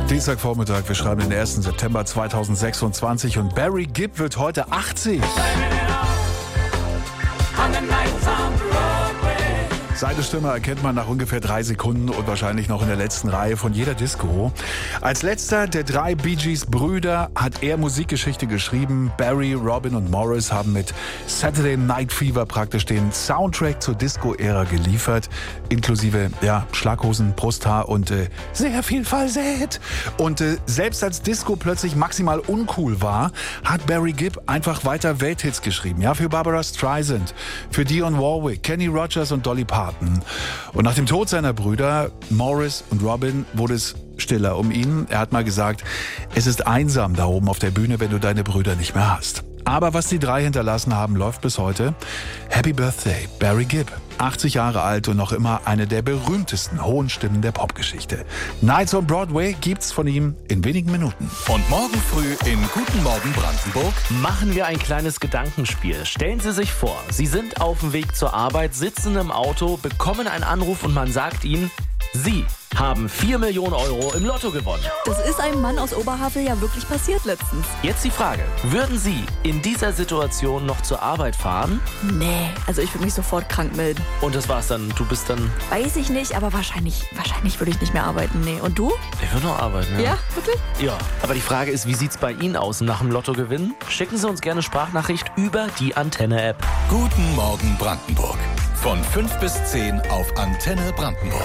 Dienstagvormittag, wir schreiben den 1. September 2026 und Barry Gibb wird heute 80. Seine Stimme erkennt man nach ungefähr 3 Sekunden und wahrscheinlich noch in der letzten Reihe von jeder Disco. Als letzter der 3 Bee Gees Brüder hat er Musikgeschichte geschrieben. Barry, Robin und Morris haben mit Saturday Night Fever praktisch den Soundtrack zur Disco-Ära geliefert. Inklusive Schlaghosen, Brusthaar und sehr viel Falsett. Und selbst als Disco plötzlich maximal uncool war, hat Barry Gibb einfach weiter Welthits geschrieben. Ja, für Barbara Streisand, für Dionne Warwick, Kenny Rogers und Dolly Parton. Und nach dem Tod seiner Brüder Morris und Robin wurde es stiller um ihn. Er hat mal gesagt, es ist einsam da oben auf der Bühne, wenn du deine Brüder nicht mehr hast. Aber was die 3 hinterlassen haben, läuft bis heute. Happy Birthday, Barry Gibb. 80 Jahre alt und noch immer eine der berühmtesten hohen Stimmen der Popgeschichte. Nights on Broadway gibt's von ihm in wenigen Minuten. Und morgen früh in Guten Morgen Brandenburg machen wir ein kleines Gedankenspiel. Stellen Sie sich vor, Sie sind auf dem Weg zur Arbeit, sitzen im Auto, bekommen einen Anruf und man sagt Ihnen, Sie haben 4 Millionen Euro im Lotto gewonnen. Das ist einem Mann aus Oberhavel ja wirklich passiert letztens. Jetzt die Frage, würden Sie in dieser Situation noch zur Arbeit fahren? Nee, also ich würde mich sofort krank melden. Und das war's dann, du bist dann... Weiß ich nicht, aber wahrscheinlich würde ich nicht mehr arbeiten, nee. Und du? Ich würde noch arbeiten, ja. Ja, wirklich? Ja, aber die Frage ist, wie sieht's bei Ihnen aus nach dem Lottogewinn? Schicken Sie uns gerne Sprachnachricht über die Antenne-App. Guten Morgen Brandenburg. Von 5 bis 10 auf Antenne Brandenburg.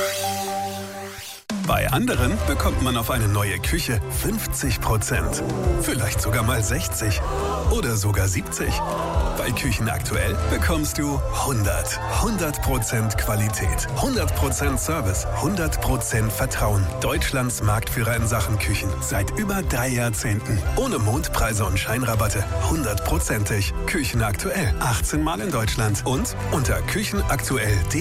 Bei anderen bekommt man auf eine neue Küche 50%. Vielleicht sogar mal 60 oder sogar 70. Bei Küchen aktuell bekommst du 100% Qualität, 100% Service, 100% Vertrauen. Deutschlands Marktführer in Sachen Küchen seit über 3 Jahrzehnten. Ohne Mondpreise und Scheinrabatte, 100%ig. Küchen aktuell, 18 Mal in Deutschland und unter küchenaktuell.de.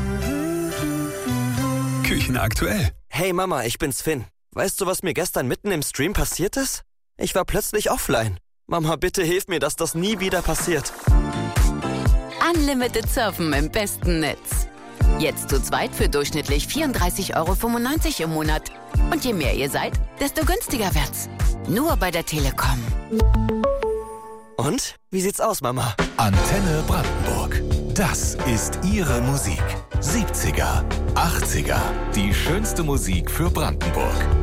Küchen aktuell. Hey Mama, ich bin's Finn. Weißt du, was mir gestern mitten im Stream passiert ist? Ich war plötzlich offline. Mama, bitte hilf mir, dass das nie wieder passiert. Unlimited Surfen im besten Netz. Jetzt zu zweit für durchschnittlich 34,95 € im Monat. Und je mehr ihr seid, desto günstiger wird's. Nur bei der Telekom. Und? Wie sieht's aus, Mama? Antenne Brandenburg. Das ist Ihre Musik. 70er, 80er. Die schönste Musik für Brandenburg.